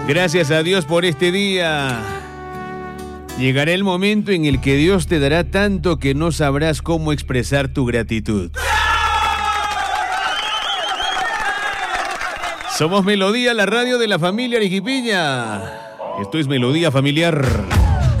Gracias a Dios por este día. Llegará el momento en el que Dios te dará tanto que no sabrás cómo expresar tu gratitud. Somos Melodía, la radio de la familia Arequipeña. Esto es Melodía Familiar.